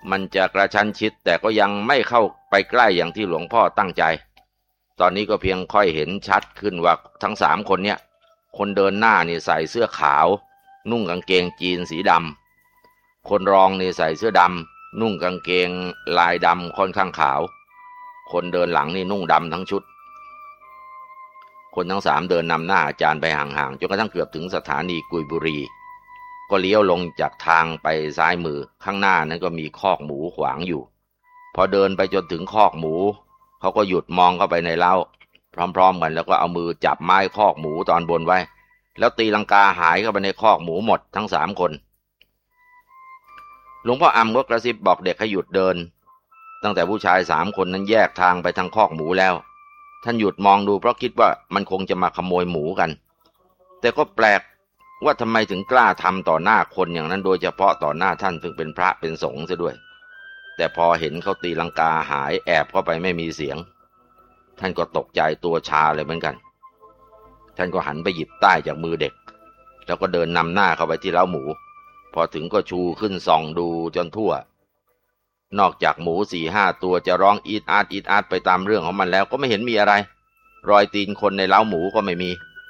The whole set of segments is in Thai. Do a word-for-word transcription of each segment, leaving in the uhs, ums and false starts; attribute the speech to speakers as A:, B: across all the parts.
A: มันจะกระชั้นชิดแต่ก็ยังไม่เข้าไปใกล้อย่างที่หลวงพ่อตั้งใจตอนนี้ก็เพียงค่อยเห็นชัดขึ้นว่าทั้งสามคนเนี้ยคนเดินหน้านี่ใส่เสื้อขาวนุ่งกางเกงจีนสีดำคนรองนี่ใส่เสื้อดำนุ่งกางเกงลายดำค่อนข้างขาวคนเดินหลังนี่นุ่งดำทั้งชุดคนทั้งสามเดินนำหน้าอาจารย์ไปห่างๆจนกระทั่งเกือบถึงสถานีกุยบุรีก็เลี้ยวลงจากทางไปซ้ายมือข้างหน้านั้นก็มีคอกหมูขวางอยู่พอเดินไปจนถึงคอกหมูเขาก็หยุดมองเข้าไปในเล้าพร้อมๆกันแล้วก็เอามือจับไม้คอกหมูตอนบนไว้แล้วตีลังกาหายเข้าไปในคอกหมูหมดทั้งสามคนหลวงพ่ออำก็กระซิบบอกเด็กให้หยุดเดินตั้งแต่ผู้ชายสามคนนั้นแยกทางไปทางคอกหมูแล้วท่านหยุดมองดูเพราะคิดว่ามันคงจะมาขโมยหมูกันแต่ก็แปลกว่าทำไมถึงกล้าทำต่อหน้าคนอย่างนั้นโดยเฉพาะต่อหน้าท่านซึ่งเป็นพระเป็นสงฆ์ซะด้วยแต่พอเห็นเขาตีลังกาหายแอบเข้าไปไม่มีเสียงท่านก็ตกใจตัวชาเลยเหมือนกันท่านก็หันไปหยิบใต้จากมือเด็กแล้วก็เดินนำหน้าเข้าไปที่เล้าหมูพอถึงก็ชูขึ้นส่องดูจนทั่วนอกจากหมูสี่ห้าตัวจะร้องอีดอาดอีดอาดไปตามเรื่องของมันแล้วก็ไม่เห็นมีอะไรรอยตีนคนในเล้าหมูก็ไม่มี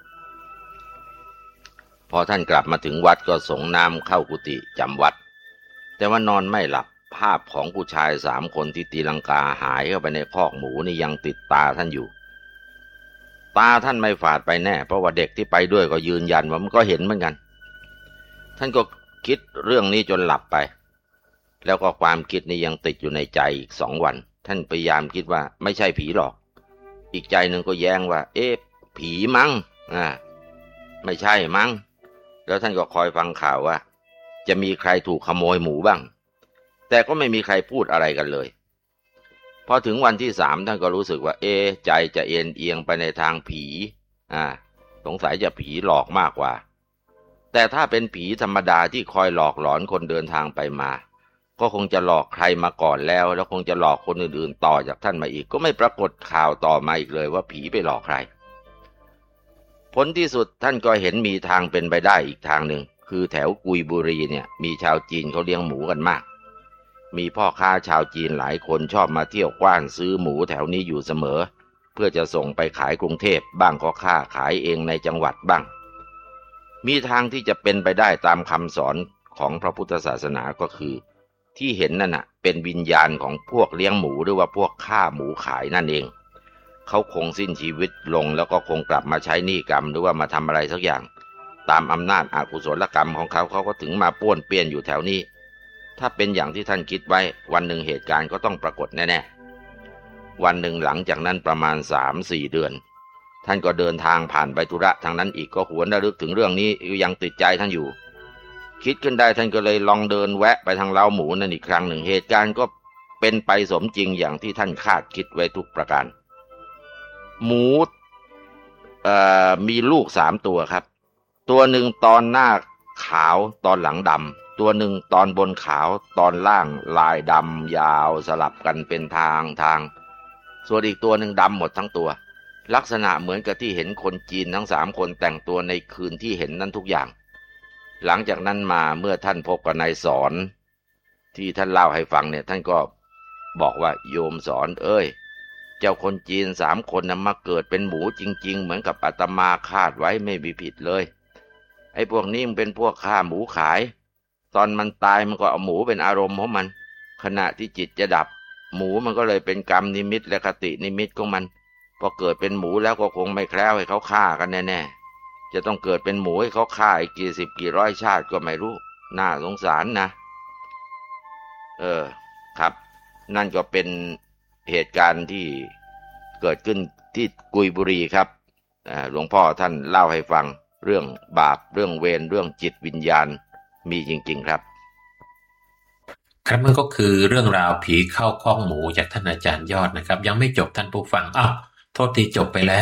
A: พอท่านกลับมาถึงวัดก็สงน้ำเข้ากุฏิจำวัดแต่ว่านอนไม่หลับภาพของผู้ชายสามคนที่ตีลังกาหายเข้าไปในคอกหมูนี่ยังติดตาท่านอยู่ตาท่านไม่ฝาดไปแน่เพราะว่าเด็กที่ไปด้วยก็ยืนยันว่ามันก็เห็นเหมือนกันท่านก็คิดเรื่องนี้จนหลับไปแล้วก็ความคิดนี้ยังติดอยู่ในใจอีกสองวันท่านพยายามคิดว่าไม่ใช่ผีหรอกอีกใจหนึ่งก็แย้งว่าเอ๊ะผีมั้งอ่าไม่ใช่มั้งแล้วท่านก็คอยฟังข่าวว่าจะมีใครถูกขโมยหมูบ้างแต่ก็ไม่มีใครพูดอะไรกันเลยพอถึงวันที่สามท่านก็รู้สึกว่าเอ๊ะใจจะเอ็นเอียงไปในทางผีอ่าสงสัยจะผีหลอกมากกว่าแต่ถ้าเป็นผีธรรมดาที่คอยหลอกหลอนคนเดินทางไปมาก็คงจะหลอกใครมาก่อนแล้วแล้วคงจะหลอกคนอื่นๆต่อจากท่านมาอีกก็ไม่ปรากฏข่าวต่อมาอีกเลยว่าผีไปหลอกใครผลที่สุดท่านก็เห็นมีทางเป็นไปได้อีกทางหนึ่งคือแถวกุยบุรีเนี่ยมีชาวจีนเขาเลี้ยงหมูกันมากมีพ่อค้าชาวจีนหลายคนชอบมาเที่ยวกว้านซื้อหมูแถวนี้อยู่เสมอเพื่อจะส่งไปขายกรุงเทพบ้างก็ค้าขายเองในจังหวัดบ้างมีทางที่จะเป็นไปได้ตามคำสอนของพระพุทธศาสนาก็คือที่เห็นนั่นน่ะเป็นวิญญาณของพวกเลี้ยงหมูหรือว่าพวกฆ่าหมูขายนั่นเองเขาคงสิ้นชีวิตลงแล้วก็คงกลับมาใช้หนี้กรรมหรือว่ามาทำอะไรสักอย่างตามอำนาจอกุศลกรรมของเขาเขาก็ถึงมาป้วนเปี้ยนอยู่แถวนี้ถ้าเป็นอย่างที่ท่านคิดไว้วันหนึ่งเหตุการณ์ก็ต้องปรากฏแน่ๆวันหนึ่งหลังจากนั้นประมาณ สามถึงสี่ เดือนท่านก็เดินทางผ่านไปธุระทางนั้นอีกก็หวนระลึกถึงเรื่องนี้ยังติดใจท่านอยู่คิดขึ้นได้ท่านก็เลยลองเดินแวะไปทางเล้าหมูนั่นอีกครั้งหนึ่งเหตุการณ์ก็เป็นไปสมจริงอย่างที่ท่านคาดคิดไว้ทุกประการหมูเอ่อมีลูกสามตัวครับตัวหนึ่งตอนหน้าขาวตอนหลังดำตัวหนึ่งตอนบนขาวตอนล่างลายดำยาวสลับกันเป็นทางทางส่วนอีกตัวหนึ่งดำหมดทั้งตัวลักษณะเหมือนกับที่เห็นคนจีนทั้งสามคนแต่งตัวในคืนที่เห็นนั้นทุกอย่างหลังจากนั้นมาเมื่อท่านพบกับนายสอนที่ท่านเล่าให้ฟังเนี่ยท่านก็บอกว่าโยมสอนเอ้ยเจ้าคนจีนสามคนน่ะมาเกิดเป็นหมูจริงๆเหมือนกับอาตมาคาดไว้ไม่มีผิดเลยไอ้พวกนี้มันเป็นพวกฆ่าหมูขายตอนมันตายมันก็เอาหมูเป็นอารมณ์ของมันขณะที่จิตจะดับหมูมันก็เลยเป็นกรรมนิมิตและคตินิมิตของมันพอเกิดเป็นหมูแล้วก็คงไม่แคล้วให้เขาฆ่ากันแน่ๆจะต้องเกิดเป็นหมูให้เขาฆ่าอีกกี่สิบกี่ร้อยชาติก็ไม่รู้น่าสงสารนะเออครับนั่นก็เป็นเหตุการณ์ที่เกิดขึ้นที่กุยบุรีครับหลวงพ่อท่านเล่าให้ฟังเรื่องบาปเรื่องเวรเรื่องจิตวิญญาณมีจริงๆครับ
B: ครับนั่นก็คือเรื่องราวผีเข้าคอกหมูจากท่านอาจารย์ยอดนะครับยังไม่จบท่านผู้ฟังอ้าวโทษทีจบไปแล้ว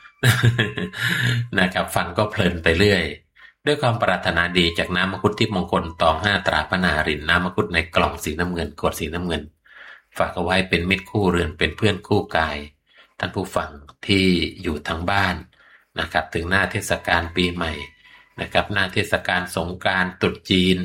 B: นะครับฟังก็เพลินไปเรื่อยด้วยความปรารถนาดีจากน้ำมังคุดทิพย์มงคลตองห้าตราพนารินน้ำมังคุดในกล่องสีน้ำเงินขวดสีน้ำเงินฝากเอาไว้เป็นมิตรคู่เรือนเป็นเพื่อนคู่กายท่านผู้ฟังที่อยู่ทางบ้านนะครับถึงหน้าเทศกาลปีใหม่นะครับหน้าเทศกาลสงกรานต์ตรุษจีน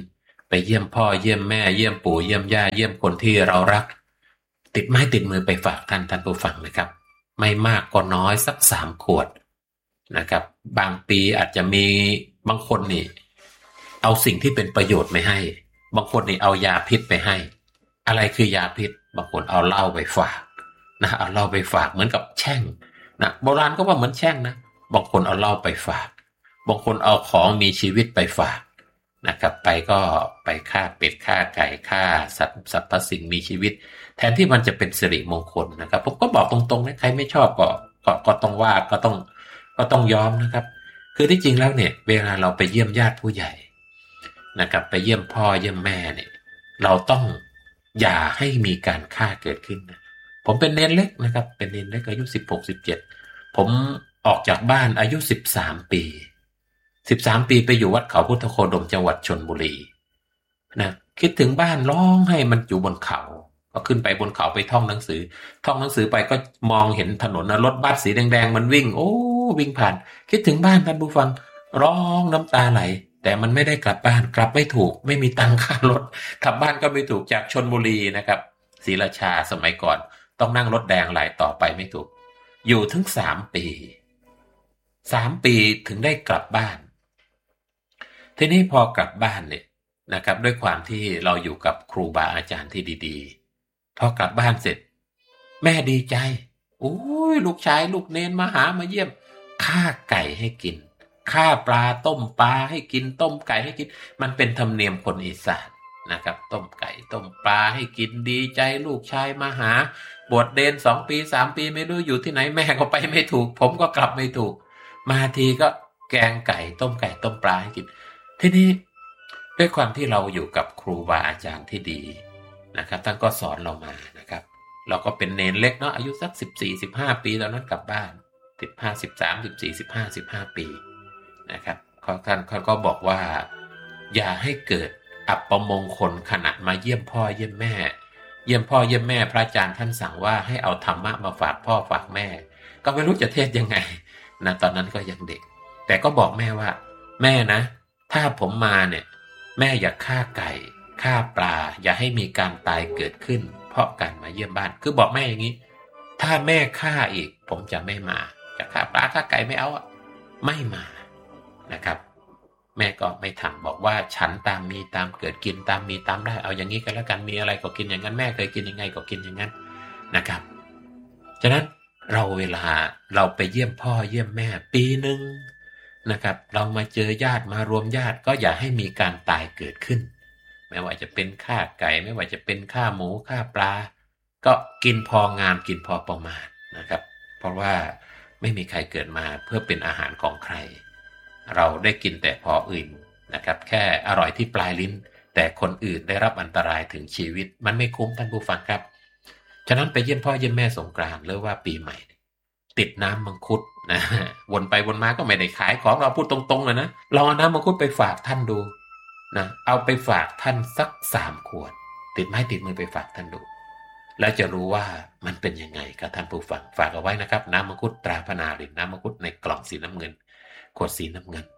B: ไปเยี่ยมพ่อเยี่ยมแม่เยี่ยมปู่เยี่ยมย่าเยี่ยมคนที่เรารักติดไม้ติดมือไปฝากท่านท่านผู้ฟังนะครับไม่มากก็น้อยสักสามขวดนะครับบางปีอาจจะมีบางคนนี่เอาสิ่งที่เป็นประโยชน์ไม่ให้บางคนนี่เอายาพิษไปให้อะไรคือยาพิษบางคนเอาเหล้าไปฝากนะเอาเหล้าไปฝากเหมือนกับแช่งนะโบราณก็ว่าเหมือนแช่งนะบางคนเอาเหล้าไปฝากบางคนเอาของมีชีวิตไปฝากนะครับไปก็ไปฆ่าเป็ดฆ่าไก่ฆ่าสัตว์สรรพสิ่งมีชีวิตแทนที่มันจะเป็นสิริมงคลนะครับผมก็บอกตรงๆนะใครไม่ชอบก็ก็ก็ต้องว่าก็ต้องก็ต้องยอมนะครับคือที่จริงแล้วเนี่ยเวลาเราไปเยี่ยมญาติผู้ใหญ่นะครับไปเยี่ยมพ่อเยี่ยมแม่เนี่ยเราต้องอย่าให้มีการฆ่าเกิดขึ้นนะผมเป็นเนนเล็กนะครับเป็นเนนเล็กอายุสิบหก สิบเจ็ดผมออกจากบ้านอายุสิบสามปีสิบสามปีไปอยู่วัดเขาพุทธโคดมจังหวัดชลบุรีนะคิดถึงบ้านร้องให้มันอยู่บนเขาก็ขึ้นไปบนเขาไปท่องหนังสือท่องหนังสือไปก็มองเห็นถนนนะรถบัสสีแดงๆมันวิ่งโอ้วิ่งผ่านคิดถึงบ้านท่านผู้ฟังร้องน้ำตาไหลแต่มันไม่ได้กลับบ้านกลับไม่ถูกไม่มีตังค่ารถกลับบ้านก็ไม่ถูกจากชลบุรีนะครับศรีราชาสมัยก่อนต้องนั่งรถแดงไหลต่อไปไม่ถูกอยู่ถึงสามปีสามปีถึงได้กลับบ้านทีนี้พอกลับบ้านเนี่ยนะครับด้วยความที่เราอยู่กับครูบาอาจารย์ที่ดีๆพอกลับบ้านเสร็จแม่ดีใจโอ้ยลูกชายลูกเนนมาหามาเยี่ยมฆ่าไก่ให้กินฆ่าปลาต้มปลาให้กินต้มไก่ให้กินมันเป็นธรรมเนียมคนอีสานนะครับต้มไก่ต้มปลาให้กินดีใจลูกชายมาหาบวชเนนสองปีสามปีไม่รู้อยู่ที่ไหนแม่ก็ไปไม่ถูกผมก็กลับไม่ถูกมาทีก็แกงไก่ต้มไก่ต้มปลาให้กินทีนี้ด้วยความที่เราอยู่กับครูบาอาจารย์ที่ดีนะครับท่านก็สอนเรามานะครับเราก็เป็นเนนเล็กเนาะอายุสักสิบสี่ สิบห้าปีตอนนั้นกลับบ้านสิบห้า สิบสาม สิบสี่ สิบห้า สิบห้าปีนะครับเขาท่านเขาก็บอกว่าอย่าให้เกิดอัปมงคลขณะมาเยี่ยมพ่อเยี่ยมแม่เยี่ยมพ่อเยี่ยมแม่พระอาจารย์ท่านสั่งว่าให้เอาธรรมะมาฝากพ่อฝากแม่ก็ไม่รู้จะเทศยังไงนะตอนนั้นก็ยังเด็กแต่ก็บอกแม่ว่าแม่นะถ้าผมมาเนี่ยแม่อย่าฆ่าไก่ฆ่าปลาอย่าให้มีการตายเกิดขึ้นเพราะการมาเยี่ยมบ้านคือบอกแม่อย่างนี้ถ้าแม่ฆ่าอีกผมจะไม่มาจะฆ่าปลาฆ่าไก่ไม่เอาอ่ะไม่มานะครับแม่ก็ไม่ทำบอกว่าฉันตามมีตามเกิดกินตามมีตามได้เอาอย่างนี้กันแล้วกันมีอะไรก็กินอย่างนั้นแม่เคยกินยังไงก็กินอย่างนั้นนะครับฉะนั้นเราเวลาเราไปเยี่ยมพ่อเยี่ยมแม่ปีหนึ่งนะครับเรามาเจอญาติมารวมญาติก็อย่าให้มีการตายเกิดขึ้นไม่ว่าจะเป็นฆ่าไก่ไม่ว่าจะเป็นฆ่าหมูฆ่าปลาก็กินพองามกินพอประมาณนะครับเพราะว่าไม่มีใครเกิดมาเพื่อเป็นอาหารของใครเราได้กินแต่พออื่นนะครับแค่อร่อยที่ปลายลิ้นแต่คนอื่นได้รับอันตรายถึงชีวิตมันไม่คุ้มท่านผู้ฟังครับฉะนั้นไปเยี่ยมพ่อเยี่ยมแม่สงกรานต์หรือว่าปีใหม่ติดน้ำมังคุดนะวนไปวนมาก็ไม่ได้ขายของเราพูดตรงๆเลยนะลองเอาน้ำมังคุดไปฝากท่านดูนะเอาไปฝากท่านสักสามขวดติดไม้ติดมือไปฝากท่านดูแล้วจะรู้ว่ามันเป็นยังไงครับท่านผู้ฟังฝากเอาไว้นะครับน้ำมังคุดตราพนารินน้ำมังคุดในกล่องสีน้ำเงินขวดสีน้ำเงิน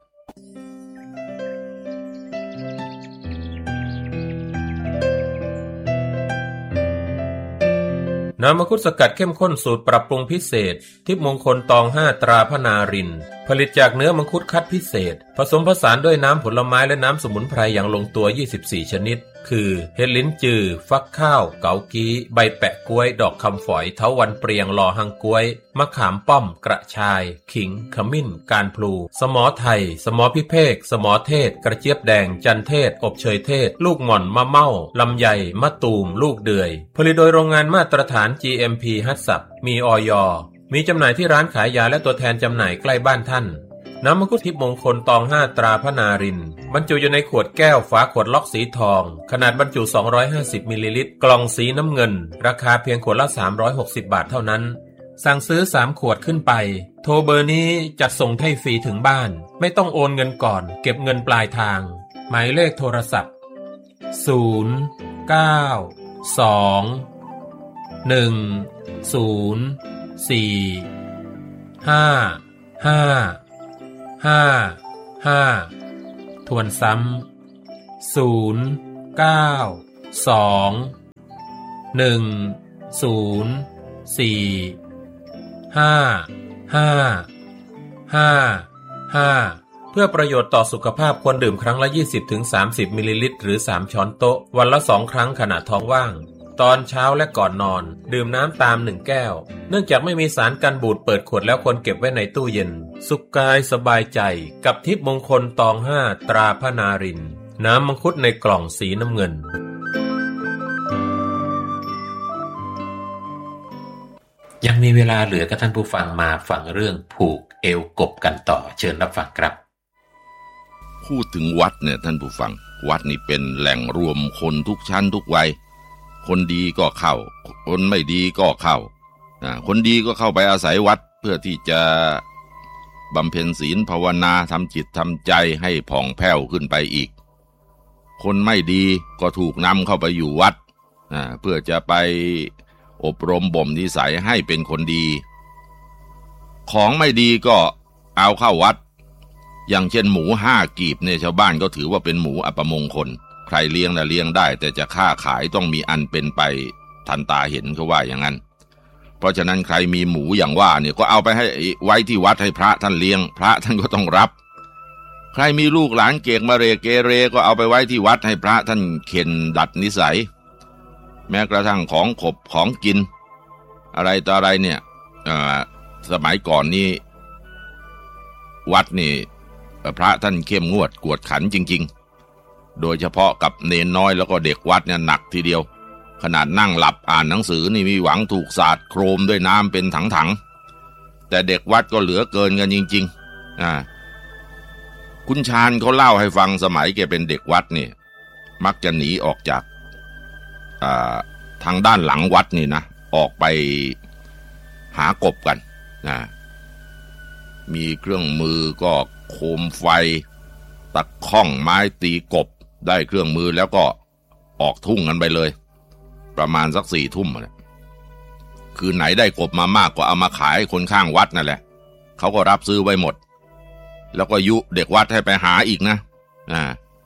C: น้ำมังคุดสกัดเข้มข้นสูตรปรับปรุงพิเศษทิพย์มงคลตองห้าตราพนารินผลิตจากเนื้อมังคุดคัดพิเศษผสมผสานด้วยน้ำผลไม้และน้ำสมุนไพรอย่างลงตัวยี่สิบสี่ชนิดคือเห็ดลิ้นจือฟักข้าวเกากี้ใบแปะกล้วยดอกคำฝอยเถาวัลย์เปรียงลอหังกล้วยมะขามป้อมกระชายขิงขมิ้นการพลูสมอไทยสมอพิเภกสมอเทศกระเจี๊ยบแดงจันเทศอบเชยเทศลูกหม่อนมะเม่าลำไยมะตูมลูกเดือยผลิตโดยโรงงานมาตรฐาน จี เอ็ม พี ฮัตสับมีอย.มีจำหน่ายที่ร้านขายยาและตัวแทนจำหน่ายใกล้บ้านท่านน้ำมังคุดทิพย์มงคลตองห้าตราพนารินบรรจุอยู่ในขวดแก้วฝาขวดล็อกสีทองขนาดบรรจุสองร้อยห้าสิบมิลลิลิตรกล่องสีน้ำเงินราคาเพียงขวดละสามร้อยหกสิบบาทเท่านั้นสั่งซื้อสามขวดขึ้นไปโทรเบอร์นี้จัดส่งให้ฟรีถึงบ้านไม่ต้องโอนเงินก่อนเก็บเงินปลายทางหมายเลขโทรศัพท์ศูนย์ เก้า สอง หนึ่ง ศูนย์ สี่ ห้า ห้า ห้า ห้าทวนซ้ำศูนย์เก้า สอง หนึ่ง ศูนย์ สี่ ห้า ห้า ห้า ห้าเพื่อประโยชน์ต่อสุขภาพควรดื่มครั้งละ ยี่สิบถึงสามสิบ มิลลิลิตรหรือสามช้อนโต๊ะวันละสองครั้งขณะท้องว่างตอนเช้าและก่อนนอนดื่มน้ำตามหนึ่งแก้วเนื่องจากไม่มีสารกันบูดเปิดขวดแล้วควรเก็บไว้ในตู้เย็นสุขกายสบายใจกับทิพย์มงคลตองห้าตราพระนารินทร์น้ำมังคุดในกล่องสีน้ำเงิน
B: ยังมีเวลาเหลือกับท่านผู้ฟังมาฟังเรื่องผูกเอวกบกันต่อเชิญรับฟังครับ
A: พูดถึงวัดเนี่ยท่านผู้ฟังวัดนี่เป็นแหล่งรวมคนทุกชั้นทุกวัยคนดีก็เข้าคนไม่ดีก็เข้าคนดีก็เข้าไปอาศัยวัดเพื่อที่จะบำเพ็ญศีลภาวนาทำจิตทำใจให้ผ่องแผ้วขึ้นไปอีกคนไม่ดีก็ถูกนำเข้าไปอยู่วัดเพื่อจะไปอบรมบ่มนิสัยให้เป็นคนดีของไม่ดีก็เอาเข้าวัดอย่างเช่นหมูห้ากีบเนี่ยชาวบ้านก็ถือว่าเป็นหมูอัปมงคลใครเลี้ยงน่ะเลี้ยงได้แต่จะค้าขายต้องมีอันเป็นไปทันตาเห็นเขาว่าอย่างนั้นเพราะฉะนั้นใครมีหมูอย่างว่าเนี่ยก็เอาไปให้ไว้ที่วัดให้พระท่านเลี้ยงพระท่านก็ต้องรับใครมีลูกหลานเกกมะเรเกเรก็เอาไปไว้ที่วัดให้พระท่านเข็นดัดนิสัยแม้กระทั่งของขบของกินอะไรต่ออะไรเนี่ยสมัยก่อนนี้วัดนี่พระท่านเข้มงวดกวดขันจริงๆโดยเฉพาะกับเนนน้อยแล้วก็เด็กวัดเนี่ยหนักทีเดียวขนาดนั่งหลับอ่านหนังสือนี่มีหวังถูกสาดโครมด้วยน้ำเป็นถังๆแต่เด็กวัดก็เหลือเกินกันจริงๆอ่าคุณชาญเขาเล่าให้ฟังสมัยแกเป็นเด็กวัดนี่มักจะหนีออกจากอ่าทางด้านหลังวัดนี่นะออกไปหากบกันนะมีเครื่องมือก็โคมไฟตะข้องไม้ตีกบได้เครื่องมือแล้วก็ออกทุ่งกันไปเลยประมาณสักสี่ทุ่มนะคืนไหนได้กบมามากก็เอามาขายคนข้างวัดนั่นแหละเขาก็รับซื้อไว้หมดแล้วก็ยุเด็กวัดให้ไปหาอีกนะอ่า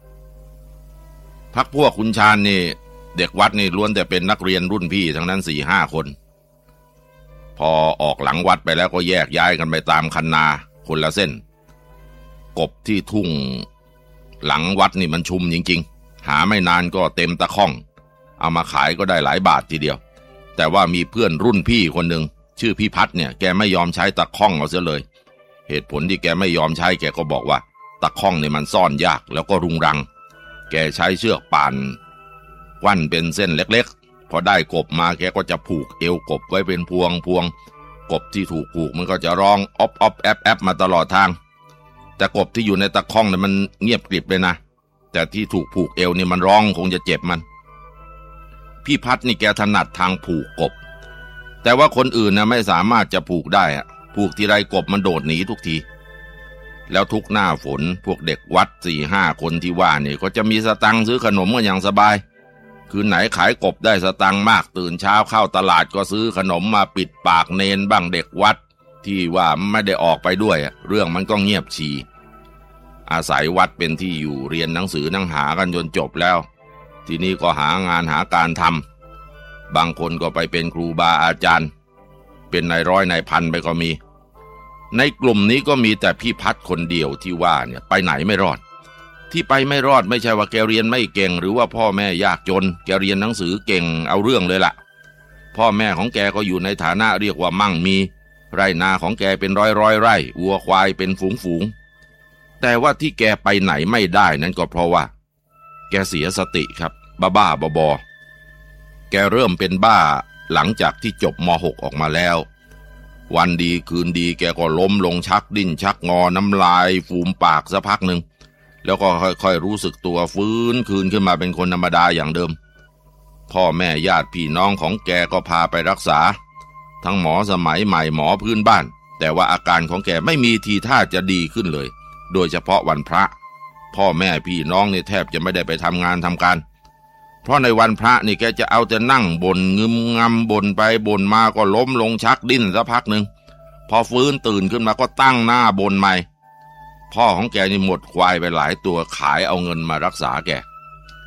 A: พักพวกคุณชาญนี่เด็กวัดนี่ล้วนแต่เป็นนักเรียนรุ่นพี่ทั้งนั้นสี่ห้าคนพอออกหลังวัดไปแล้วก็แยกย้ายกันไปตามคันนาคนละเส้นกบที่ทุ่งหลังวัดนี่มันชุมจริงๆหาไม่นานก็เต็มตะข้องเอามาขายก็ได้หลายบาททีเดียวแต่ว่ามีเพื่อนรุ่นพี่คนหนึ่งชื่อพี่พัดเนี่ยแกไม่ยอมใช้ตะข้องเอาเสียเลยเหตุผลที่แกไม่ยอมใช้แกก็บอกว่าตะข้องเนี่ยมันซ่อนยากแล้วก็รุงรังแกใช้เชือกป่านวั่นเป็นเส้นเล็กๆพอได้กบมาแกก็จะผูกเอวกบไว้เป็นพวงพวงกบที่ถูกผูกมันก็จะร้องอ๊อบอ๊อบแอบแอบมาตลอดทางแต่กบที่อยู่ในตะข้องเนี่ยมันเงียบกริบเลยนะแต่ที่ถูกผูกเอวเนี่ยมันร้องคงจะเจ็บมันพี่พัดนี่แกถนัดทางผูกกบแต่ว่าคนอื่นนะไม่สามารถจะผูกได้อะผูกทีไรกบมันโดดหนีทุกทีแล้วทุกหน้าฝนพวกเด็กวัดสี่ห้าคนที่ว่านี่ก็จะมีสตังค์ซื้อขนมกันอย่างสบายคืนไหนขายกบได้สตังค์มากตื่นเช้าเข้าตลาดก็ซื้อขนมมาปิดปากเนนบ้างเด็กวัดที่ว่าไม่ได้ออกไปด้วยเรื่องมันก็เงียบชีอาศัยวัดเป็นที่อยู่เรียนหนังสือนั่งหากันจนจบแล้วทีนี้ก็หางานหาการทำบางคนก็ไปเป็นครูบาอาจารย์เป็นนายร้อยนายพันไปก็มีในกลุ่มนี้ก็มีแต่พี่พัดคนเดียวที่ว่าเนี่ยไปไหนไม่รอดที่ไปไม่รอดไม่ใช่ว่าแกเรียนไม่เก่งหรือว่าพ่อแม่ยากจนแกเรียนหนังสือเก่งเอาเรื่องเลยล่ะพ่อแม่ของแกก็อยู่ในฐานะเรียกว่ามั่งมีไร่นาของแกเป็นร้อยร้อยไร่วัวควายเป็นฝูงฝูงแต่ว่าที่แกไปไหนไม่ได้นั้นก็เพราะว่าแกเสียสติครับบ้าบ้าบอบอแกเริ่มเป็นบ้าหลังจากที่จบม หก ออกมาแล้ววันดีคืนดีแกก็ล้มลงชักดิ้นชักงอน้ำลายฟูมปากสักพักหนึ่งแล้วก็ค่อยๆรู้สึกตัวฟื้นคืนขึ้นมาเป็นคนธรรมดาอย่างเดิมพ่อแม่ญาติพี่น้องของแกก็พาไปรักษาทั้งหมอสมัยใหม่หมอพื้นบ้านแต่ว่าอาการของแกไม่มีทีท่าจะดีขึ้นเลยโดยเฉพาะวันพระพ่อแม่พี่น้องนี่แทบจะไม่ได้ไปทำงานทำการเพราะในวันพระนี่แกจะเอาแต่นั่งบ่นงึมงำบ่นไปบ่นมาก็ล้มลงชักดิ้นสักพักหนึ่งพอฟื้นตื่นขึ้นมาก็ตั้งหน้าบ่นใหม่พ่อของแกนี่หมดควายไปหลายตัวขายเอาเงินมารักษาแก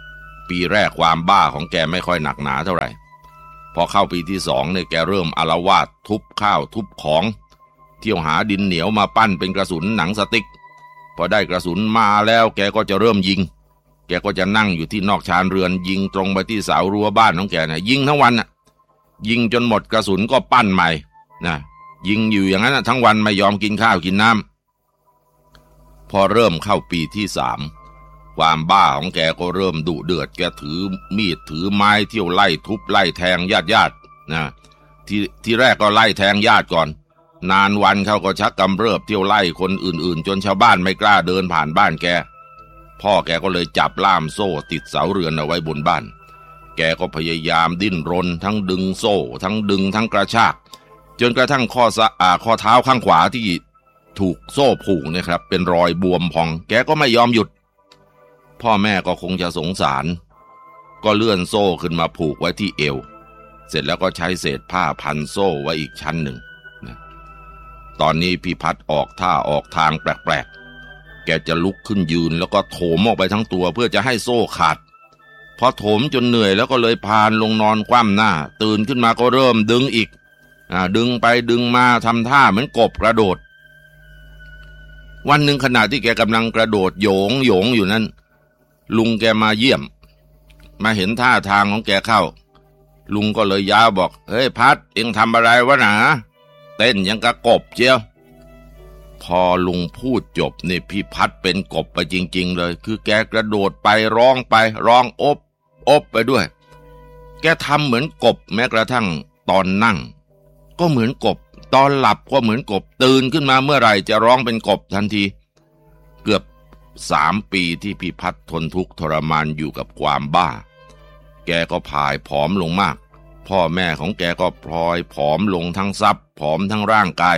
A: ปีแรกความบ้าของแกไม่ค่อยหนักหนาเท่าไหร่พอเข้าปีที่สองเนี่ยแกเริ่มอาละวาดทุบข้าวทุบของเที่ยวหาดินเหนียวมาปั้นเป็นกระสุนหนังสติ๊กพอได้กระสุนมาแล้วแกก็จะเริ่มยิงแกก็จะนั่งอยู่ที่นอกชานเรือนยิงตรงไปที่เสารั้วบ้านของแกนะยิงทั้งวันน่ะยิงจนหมดกระสุนก็ปั้นใหม่นะยิงอยู่อย่างนั้นนะทั้งวันไม่ยอมกินข้าวกินน้ำพอเริ่มเข้าปีที่สามความบ้าของแกก็เริ่มดุเดือดแกถือมีดถือไม้เที่ยวไล่ทุบไล่แทงญาติญาตินะที่ที่แรกก็ไล่แทงญาติก่อนนานวันเขาก็ชักกำเริบเที่ยวไล่คนอื่นๆจนชาวบ้านไม่กล้าเดินผ่านบ้านแกพ่อแกก็เลยจับล่ามโซ่ติดเสาเรือนเอาไว้บนบ้านแกก็พยายามดิ้นรนทั้งดึงโซ่ทั้งดึงทั้งกระชากจนกระทั่งข้อสะอาข้อเท้าข้างขวาที่ถูกโซ่ผูกเนี่ยครับเป็นรอยบวมพองแกก็ไม่ยอมหยุดพ่อแม่ก็คงจะสงสารก็เลื่อนโซ่ขึ้นมาผูกไว้ที่เอวเสร็จแล้วก็ใช้เศษผ้าพันโซ่ไว้อีกชั้นหนึ่งนะตอนนี้พี่พัดออกท่าออกทางแปลกๆแกจะลุกขึ้นยืนแล้วก็โถมออกไปทั้งตัวเพื่อจะให้โซ่ขาดพอโถมจนเหนื่อยแล้วก็เลยพานลงนอนคว่ำหน้าตื่นขึ้นมาก็เริ่มดึงอีกอ่าดึงไปดึงมาทำท่าเหมือนกบกระโดดวันหนึ่งขณะที่แกกำลังกระโดดโยงโยงอยู่นั้นลุงแกมาเยี่ยมมาเห็นท่าทางของแกเข้าลุงก็เลยย้าบอกเฮ้ยพัดเอ็งทำอะไรวะหนาเต้นยังกะกบเจียวพอลุงพูดจบนี่พี่พัดเป็นกบไปจริงๆเลยคือแกกระโดดไปร้องไปร้องอบอบไปด้วยแกทำเหมือนกบแม้กระทั่งตอนนั่งก็เหมือนกบตอนหลับก็เหมือนกบตื่นขึ้นมาเมื่อไหร่จะร้องเป็นกบทันทีเกือบสามปีที่พี่พัดทนทุกข์ทรมานอยู่กับความบ้าแกก็พายผอมลงมากพ่อแม่ของแกก็พลอยผอมลงทั้งทรัพย์ผอมทั้งร่างกาย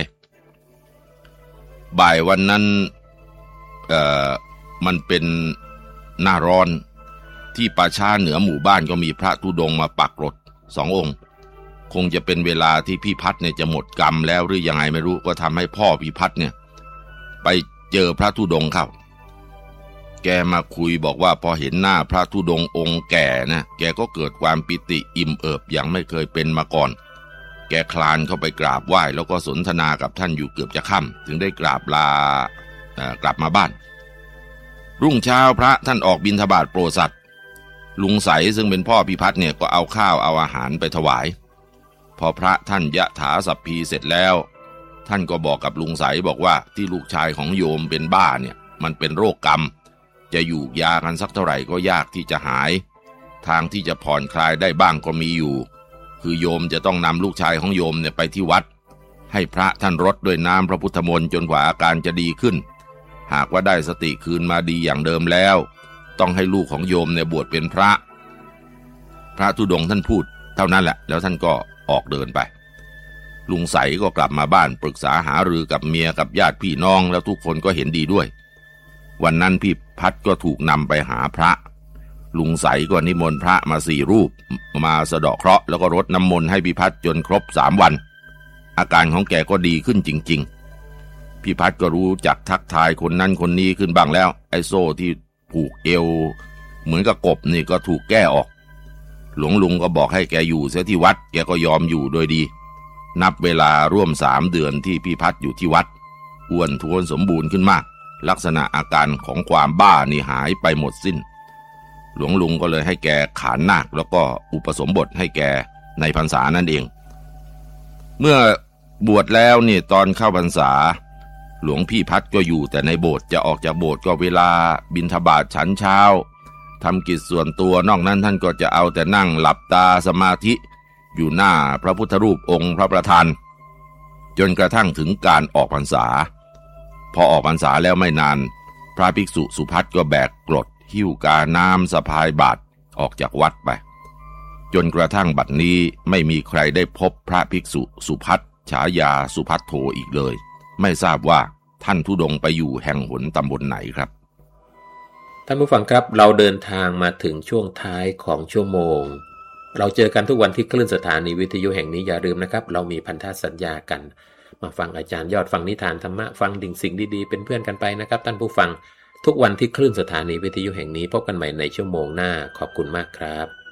A: บ่ายวันนั้นเอ่อมันเป็นหน้าร้อนที่ป่าช้าเหนือหมู่บ้านก็มีพระธุดงค์มาปักรถสององค์คงจะเป็นเวลาที่พี่พัดเนี่ยจะหมดกรรมแล้วหรือยังไงไม่รู้ก็ทำให้พ่อพี่พัดเนี่ยไปเจอพระธุดงค์เข้าแกมาคุยบอกว่าพอเห็นหน้าพระธุดงค์องค์แก่นะแกก็เกิดความปิติอิ่มเอิบอย่างไม่เคยเป็นมาก่อนแกคลานเข้าไปกราบไหว้แล้วก็สนทนากับท่านอยู่เกือบจะค่ำถึงได้กราบลากลับมาบ้านรุ่งเช้าพระท่านออกบิณฑบาตโปรดสัตว์ลุงใสซึ่งเป็นพ่อพี่พัดเนี่ยก็เอาข้าวเอาอาหารไปถวายพอพระท่านยะถาสัพพีเสร็จแล้วท่านก็บอกกับลุงใสบอกว่าที่ลูกชายของโยมเป็นบ้าเนี่ยมันเป็นโรคกรรมจะอยู่ยากันสักเท่าไหร่ก็ยากที่จะหายทางที่จะผ่อนคลายได้บ้างก็มีอยู่คือโยมจะต้องนำลูกชายของโยมเนี่ยไปที่วัดให้พระท่านรดด้วยน้ำพระพุทธมนต์จนกว่าอาการจะดีขึ้นหากว่าได้สติคืนมาดีอย่างเดิมแล้วต้องให้ลูกของโยมเนี่ยบวชเป็นพระพระธุดงค์ท่านพูดเท่านั้นแหละแล้วท่านก็ออกเดินไปลุงใสก็กลับมาบ้านปรึกษาหารือกับเมียกับญาติพี่น้องแล้วทุกคนก็เห็นดีด้วยวันนั้นพี่พัดก็ถูกนำไปหาพระลุงใสก็นิมนต์พระมาสี่รูปมาสะเดาะเคราะห์แล้วก็รดน้ำมนต์ให้พี่พัดจนครบสามวันอาการของแกก็ดีขึ้นจริงๆพี่พัดก็รู้จักทักทายคนนั้นคนนี้ขึ้นบ้างแล้วไอ้โซ่ที่ผูกเอวเหมือนกับกบนี่ก็ถูกแก้ออกหลวงลุงก็บอกให้แกอยู่เสียที่วัดแกก็ยอมอยู่โดยดีนับเวลาร่วมสามเดือนที่พี่พัดอยู่ที่วัดอ้วนท้วนสมบูรณ์ขึ้นมากลักษณะอาการของความบ้านี่หายไปหมดสิ้นหลวงลุงก็เลยให้แกขานนาคแล้วก็อุปสมบทให้แกในพรรษานั่นเองเมื่อบวชแล้วนี่ตอนเข้าพรรษาหลวงพี่พัดก็อยู่แต่ในโบสถ์จะออกจากโบสถ์ก็เวลาบิณฑบาตฉันเช้าทำกิจส่วนตัวนอกนั้นท่านก็จะเอาแต่นั่งหลับตาสมาธิอยู่หน้าพระพุทธรูปองค์พระประธานจนกระทั่งถึงการออกพรรษาพอออกพรรษาแล้วไม่นานพระภิกษุสุพัฒน์ก็แบกกรดหิ้วกาน้ำสะพายบาตรออกจากวัดไปจนกระทั่งบัดนี้ไม่มีใครได้พบพระภิกษุสุพัฒน์ฉายาสุพัฒโธอีกเลยไม่ทราบว่าท่านธุดงค์ไปอยู่แห่งหนตำบลไหนครับ
B: ท่านผู้ฟังครับเราเดินทางมาถึงช่วงท้ายของชั่วโมงเราเจอกันทุกวันที่คลื่นสถานีวิทยุแห่งนี้อย่าลืมนะครับเรามีพันธสัญญากันมาฟังอาจารย์ยอดฟังนิทานธรรมะฟังดิ่งสิ่งดีๆเป็นเพื่อนกันไปนะครับท่านผู้ฟังทุกวันที่คลื่นสถานีวิทยุแห่งนี้พบกันใหม่ในชั่วโมงหน้าขอบคุณมากครับ